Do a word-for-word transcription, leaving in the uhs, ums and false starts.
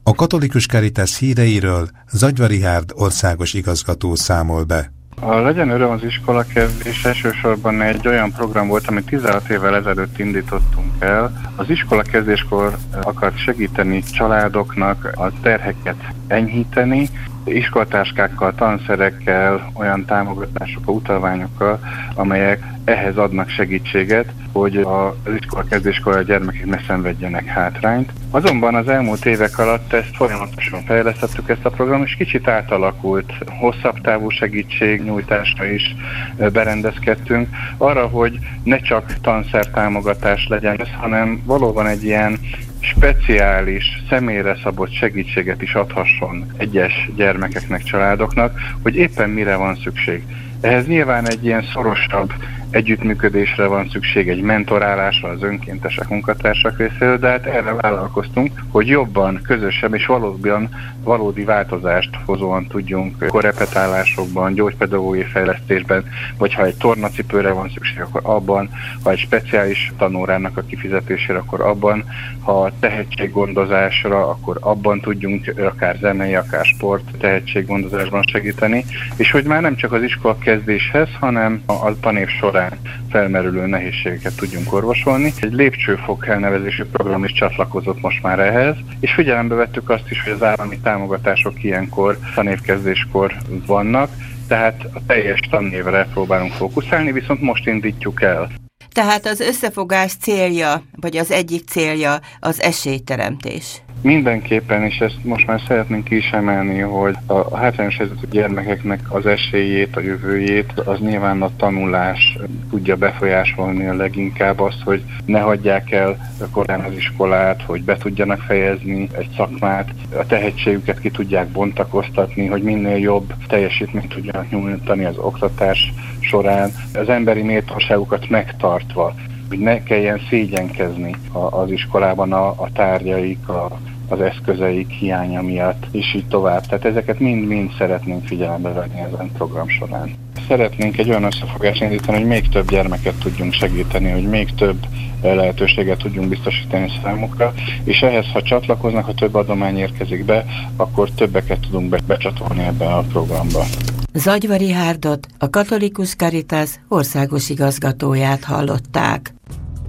A Katolikus Caritas híreiről Zagyva Richárd országos igazgató számol be. A Legyen Öröm az iskola kezdés elsősorban egy olyan program volt, amit tizenhat évvel ezelőtt indítottunk el. Az iskola kezdéskor akart segíteni családoknak a terheket enyhíteni, iskolatáskákkal, tanszerekkel, olyan támogatásokkal, utalványokkal, amelyek ehhez adnak segítséget, hogy az iskola kezdéskor a gyermekek ne szenvedjenek hátrányt. Azonban az elmúlt évek alatt ezt folyamatosan fejlesztettük, ezt a program, és kicsit átalakult. Hosszabb távú segítségnyújtásra is berendezkedtünk, arra, hogy ne csak tanszertámogatás legyen ez, hanem valóban egy ilyen speciális, személyre szabott segítséget is adhasson egyes gyermekeknek, családoknak, hogy éppen mire van szükség. Ehhez nyilván egy ilyen szorosabb együttműködésre van szükség, egy mentorálásra az önkéntesek, munkatársak részéről, de hát erre vállalkoztunk, hogy jobban, közösebb és valóban valódi változást hozóan tudjunk korrepetálásokban, gyógypedagógiai fejlesztésben, vagy ha egy tornacipőre van szükség, akkor abban, ha egy speciális tanórának a kifizetésére, akkor abban, ha tehetséggondozásra, akkor abban tudjunk akár zenei, akár sport tehetséggondozásban segíteni, és hogy már nem csak az iskola kezdéshez, hanem a tanév során felmerülő nehézségeket tudjunk orvosolni. Egy lépcsőfok elnevezésű program is csatlakozott most már ehhez, és figyelembe vettük azt is, hogy az állami támogatások ilyenkor tanévkezdéskor vannak, tehát a teljes tanévre próbálunk fókuszálni, viszont most indítjuk el. Tehát az összefogás célja, vagy az egyik célja az esélyteremtés. Mindenképpen, és ezt most már szeretnénk is emelni, hogy a hátrányos helyzetű gyermekeknek az esélyét, a jövőjét, az nyilván a tanulás tudja befolyásolni a leginkább azt, hogy ne hagyják el korán az iskolát, hogy be tudjanak fejezni egy szakmát, a tehetségüket ki tudják bontakoztatni, hogy minél jobb teljesítményt tudjanak nyújtani az oktatás során, az emberi méltóságukat megtartva, hogy ne kelljen szégyenkezni az iskolában a, a tárgyaik, a, az eszközeik hiánya miatt, és így tovább. Tehát ezeket mind-mind szeretnénk figyelembe venni ezen program során. Szeretnénk egy olyan összefogást indítani, hogy még több gyermeket tudjunk segíteni, hogy még több lehetőséget tudjunk biztosítani számukra, és ehhez, ha csatlakoznak, ha több adomány érkezik be, akkor többeket tudunk be- becsatolni ebben a programba. Zagyva Richárdot, a Katolikus Caritas országos igazgatóját hallották.